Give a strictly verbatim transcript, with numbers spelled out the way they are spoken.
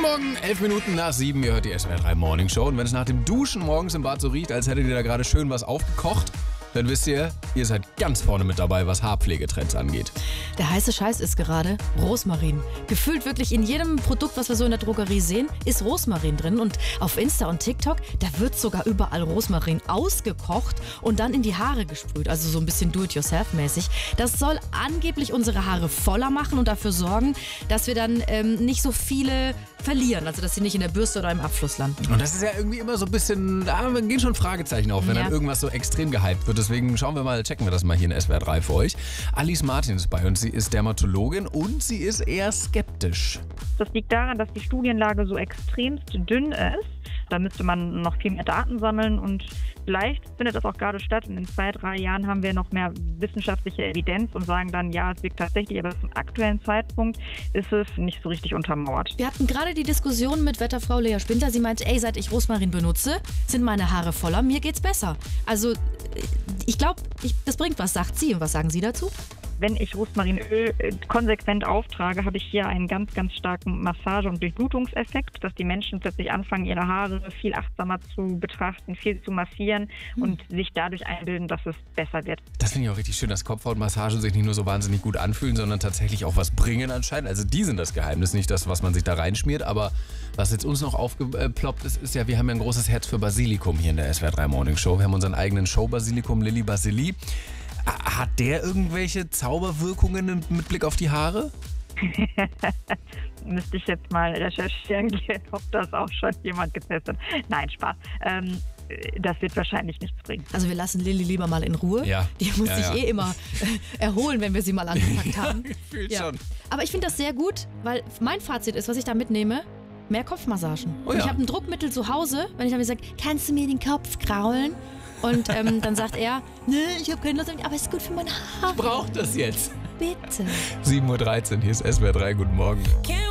Morgen, elf Minuten nach sieben, ihr hört die S W R drei Morning Show. Und wenn es nach dem Duschen morgens im Bad so riecht, als hättet ihr da gerade schön was aufgekocht, dann wisst ihr, ihr seid ganz vorne mit dabei, was Haarpflegetrends angeht. Der heiße Scheiß ist gerade Rosmarin. Gefühlt wirklich in jedem Produkt, was wir so in der Drogerie sehen, ist Rosmarin drin. Und auf Insta und TikTok, da wird sogar überall Rosmarin ausgekocht und dann in die Haare gesprüht. Also so ein bisschen do-it-yourself-mäßig. Das soll angeblich unsere Haare voller machen und dafür sorgen, dass wir dann ähm, nicht so viele verlieren. Also dass sie nicht in der Bürste oder im Abfluss landen. Und das ist ja irgendwie immer so ein bisschen, da gehen schon Fragezeichen auf, wenn Ja. dann irgendwas so extrem gehypt wird. Deswegen schauen wir mal, checken wir das mal hier in S W R drei für euch. Alice Martin ist bei uns. Sie ist Dermatologin und sie ist eher skeptisch. Das liegt daran, dass die Studienlage so extremst dünn ist. Da müsste man noch viel mehr Daten sammeln und vielleicht findet das auch gerade statt. Und in zwei, drei Jahren haben wir noch mehr wissenschaftliche Evidenz und sagen dann, ja, es wirkt tatsächlich, aber zum aktuellen Zeitpunkt ist es nicht so richtig untermauert. Wir hatten gerade die Diskussion mit Wetterfrau Lea Spindler. Sie meinte, ey, seit ich Rosmarin benutze, sind meine Haare voller, mir geht's besser. Also ich glaube, das bringt was, sagt sie. Und was sagen Sie dazu? Wenn ich Rosmarinöl äh, konsequent auftrage, habe ich hier einen ganz, ganz starken Massage- und Durchblutungseffekt, dass die Menschen plötzlich anfangen, ihre Haare viel achtsamer zu betrachten, viel zu massieren Hm. und sich dadurch einbilden, dass es besser wird. Das finde ich auch richtig schön, dass Kopfhautmassagen sich nicht nur so wahnsinnig gut anfühlen, sondern tatsächlich auch was bringen anscheinend. Also die sind das Geheimnis, nicht das, was man sich da reinschmiert. Aber was jetzt uns noch aufgeploppt ist, ist ja, wir haben ja ein großes Herz für Basilikum hier in der S W R drei Morning Show. Wir haben unseren eigenen Show-Basilikum, Lilly Basili. Hat der irgendwelche Zauberwirkungen mit Blick auf die Haare? Müsste ich jetzt mal recherchieren gehen, ob das auch schon jemand getestet hat. Nein, Spaß. Ähm, das wird wahrscheinlich nichts bringen. Also wir lassen Lilly lieber mal in Ruhe. Ja. Die muss Ja, sich ja. eh immer äh, erholen, wenn wir sie mal angepackt haben. Gefühlt Ja. schon. Aber ich finde das sehr gut, weil mein Fazit ist, was ich da mitnehme, mehr Kopfmassagen. Oh Und ja. ich habe ein Druckmittel zu Hause, wenn ich dann sage, kannst du mir den Kopf kraulen? Und ähm, dann sagt er, ne, ich habe keine Lust, aber es ist gut für meine Haare. Braucht das jetzt? Bitte. sieben Uhr dreizehn, hier ist S W R drei, guten Morgen. Can't